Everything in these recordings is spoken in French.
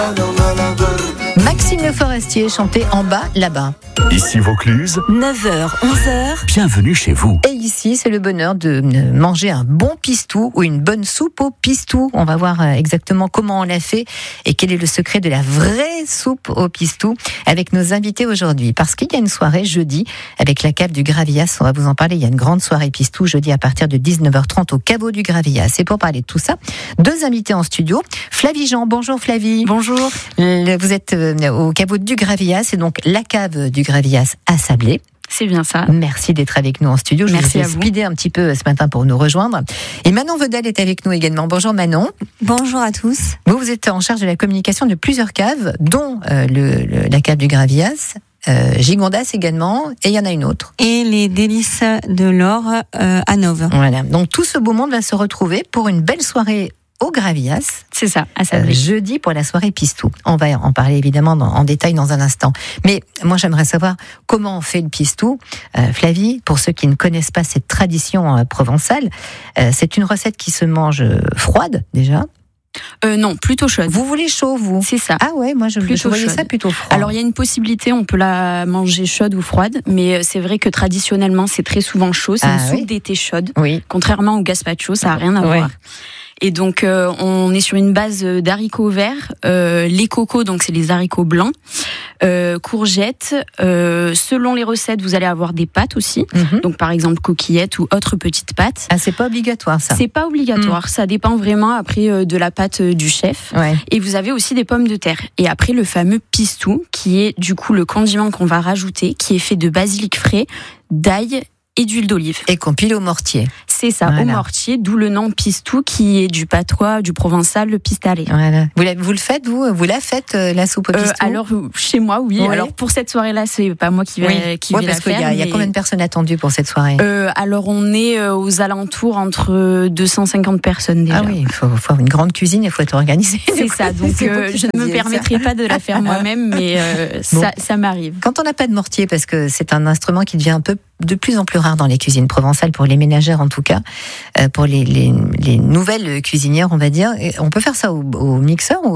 Maxime Le Forestier chantait En bas, là-bas. Ici Vaucluse, 9h, 11h. bienvenue chez vous. Et ici, c'est le bonheur de manger un bon pistou ou une bonne soupe au pistou. On va voir exactement comment on l'a fait et quel est le secret de la vraie soupe au pistou avec nos invités aujourd'hui. Parce qu'il y a une soirée jeudi avec la cave du Gravias. On va vous en parler. Il y a une grande soirée pistou jeudi à partir de 19h30 au caveau du Gravias. Et pour parler de tout ça, deux invités en studio. Flavie Jean. Bonjour Flavie. Bonjour. Vous êtes au caveau du Gravias et donc la cave du Gravias à Sablé. C'est bien ça. Merci d'être avec nous en studio. Je Merci vous ai à vous. speedé un petit peu ce matin pour nous rejoindre. Et Manon Vedel est avec nous également. Bonjour Manon. Bonjour à tous. Vous êtes en charge de la communication de plusieurs caves, dont la cave du Gravias, Gigondas également, et il y en a une autre. Et les délices de l'or à Nove. Voilà. Donc tout ce beau monde va se retrouver pour une belle soirée au Gravias. C'est ça, à Sablé. Jeudi pour la soirée pistou. On va en parler évidemment en détail dans un instant. Mais moi j'aimerais savoir comment on fait le pistou. Flavie, pour ceux qui ne connaissent pas cette tradition provençale, c'est une recette qui se mange froide déjà. Non, plutôt chaude. Vous voulez chaud, vous? C'est ça. Ah ouais, moi je voyais chaude. ça plutôt froid. Alors il y a une possibilité, on peut la manger chaude ou froide, mais c'est vrai que traditionnellement c'est très souvent chaud. C'est une soupe d'été chaude. Oui. Contrairement au gazpacho, ça n'a rien à voir. Et donc on est sur une base d'haricots verts, les cocos, donc c'est les haricots blancs, courgettes. Selon les recettes, vous allez avoir des pâtes aussi. Donc par exemple coquillettes ou autres petites pâtes. Ah, c'est pas obligatoire ça. C'est pas obligatoire, ça dépend vraiment après de la pâte du chef. Ouais. Et vous avez aussi des pommes de terre. Et après le fameux pistou, qui est du coup le condiment qu'on va rajouter, qui est fait de basilic frais, d'ail et d'huile d'olive. Et qu'on pile au mortier. C'est ça, Voilà. au mortier, d'où le nom pistou, qui est du patois, du provençal, le pistalé. Voilà. Vous le faites, vous la faites, la soupe au pistou? Alors, chez moi, oui. Ouais. Alors, pour cette soirée-là, c'est pas moi qui vais, qui vais la parce qu'il faire. y a combien de personnes attendues pour cette soirée? Alors, on est aux alentours entre 250 personnes déjà. Ah oui, il faut avoir une grande cuisine, il faut être organisé. C'est ça, donc je ne me permettrai pas de la faire moi-même, mais ça m'arrive. Quand on n'a pas de mortier, parce que c'est un instrument qui devient un peu de plus en plus rare dans les cuisines provençales, pour les ménagères en tout cas, pour les nouvelles cuisinières, on va dire, on peut faire ça au mixeur ou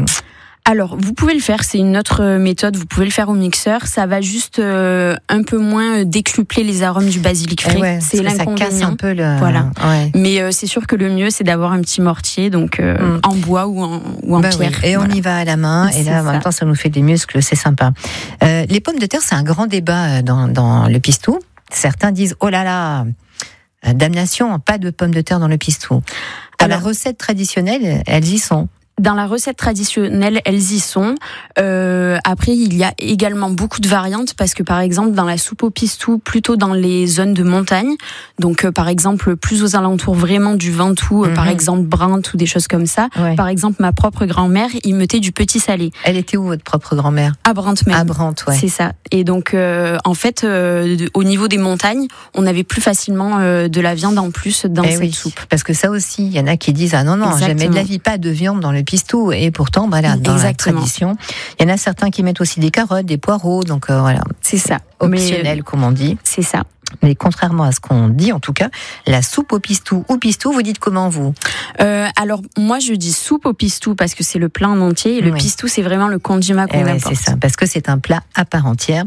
Alors, vous pouvez le faire, c'est une autre méthode, vous pouvez le faire au mixeur, ça va juste un peu moins décupler les arômes du basilic frais, c'est l'inconvénient. Ça casse un peu le... Voilà. Ouais. Mais c'est sûr que le mieux, c'est d'avoir un petit mortier, donc en bois ou en pierre. Oui. Et on y va à la main, et là, en même temps, ça nous fait des muscles, c'est sympa. Les pommes de terre, c'est un grand débat dans le pistou. Certains disent, oh là là, damnation, pas de pommes de terre dans le pistou. Dans la recette traditionnelle, elles y sont. Dans la recette traditionnelle, elles y sont. Après, il y a également beaucoup de variantes parce que, par exemple, dans la soupe au pistou, plutôt dans les zones de montagne, donc par exemple plus aux alentours vraiment du Ventoux, par exemple Brantes ou des choses comme ça. Ouais. Par exemple, ma propre grand-mère, il mettait du petit salé. Elle était où, votre propre grand-mère? À Brantes même. À Brantes, ouais. C'est ça. Et donc, en fait, au niveau des montagnes, on avait plus facilement de la viande en plus dans cette soupe. Parce que ça aussi, il y en a qui disent, ah non, Exactement. jamais de la vie, pas de viande dans le pistou. Et pourtant, voilà, dans la tradition, il y en a certains qui mettent aussi des carottes, des poireaux, donc voilà. C'est ça. Optionnel, comme on dit. C'est ça. Mais contrairement à ce qu'on dit, en tout cas, la soupe au pistou ou pistou, vous dites comment, vous? Alors, moi, je dis soupe au pistou parce que c'est le plat en entier. Et le pistou, c'est vraiment le condiment qu'on apporte. C'est ça, parce que c'est un plat à part entière.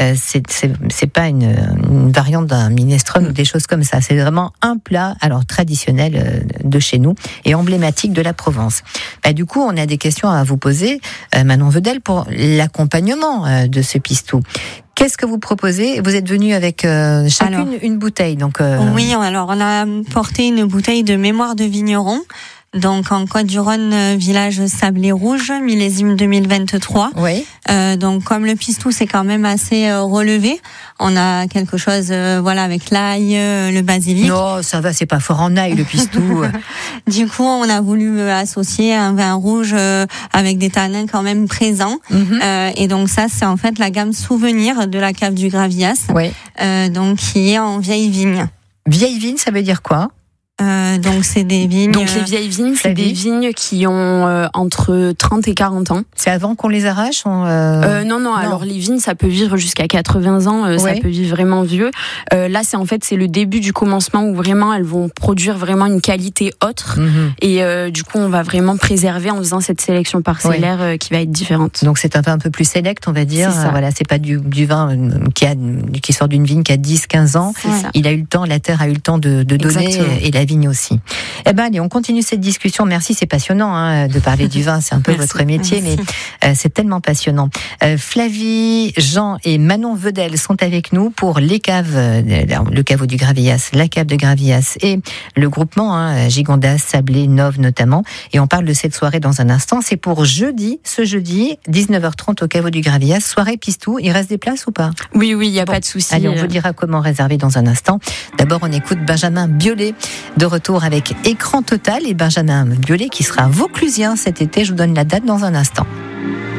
C'est pas une variante d'un minestrone ou des choses comme ça. C'est vraiment un plat, alors traditionnel de chez nous et emblématique de la Provence. Du coup, on a des questions à vous poser, Manon Vedel, pour l'accompagnement de ce pistou. Qu'est-ce que vous proposez? Vous êtes venu avec chacune une bouteille, donc. Oui, alors on a porté une bouteille de mémoire de vigneron. Donc en Côte-du-Rhône, village Sablé Rouge, millésime 2023. Oui. Donc comme le pistou c'est quand même assez relevé, on a quelque chose avec l'ail, le basilic. Non, ça va, c'est pas fort en ail le pistou. Du coup, on a voulu associer un vin rouge avec des tanins quand même présents. Et donc ça, c'est en fait la gamme souvenir de la cave du Gravias. Oui. Donc qui est en vieille vigne. Vieille vigne, ça veut dire quoi? Donc c'est des vignes. Donc les vieilles vignes, c'est des vignes qui ont entre 30 et 40 ans. C'est avant qu'on les arrache non. Alors les vignes, ça peut vivre jusqu'à 80 ans, ça peut vivre vraiment vieux. Là, c'est le début du commencement où vraiment elles vont produire vraiment une qualité autre. Et du coup, on va vraiment préserver en faisant cette sélection parcellaire qui va être différente. Donc c'est un vin un peu plus sélect, on va dire. Voilà, c'est pas du vin qui sort d'une vigne qui a 10-15 ans. Il a eu le temps, la terre a eu le temps de donner et la vigne aussi. Eh ben allez, on continue cette discussion. Merci, c'est passionnant de parler du vin, c'est un peu votre métier, mais c'est tellement passionnant. Flavie, Jean et Manon Vedel sont avec nous pour les caves, le caveau du Gravillas, la cave de Gravillas et le groupement Gigondas, Sablé, Nove notamment. Et on parle de cette soirée dans un instant. C'est pour ce jeudi, 19h30 au caveau du Gravillas, soirée Pistou. Il reste des places ou pas? Oui, il n'y a pas de souci. Allez, on vous dira comment réserver dans un instant. D'abord, on écoute Benjamin Biolay, de retour avec Écran Total, et Benjamin Biolay qui sera vauclusien cet été. Je vous donne la date dans un instant.